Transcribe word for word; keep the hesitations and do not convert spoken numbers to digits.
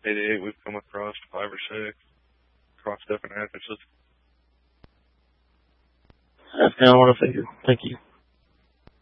eighty-eight, we've come across five or six across different addresses. That's kind of what I figured. Thank you.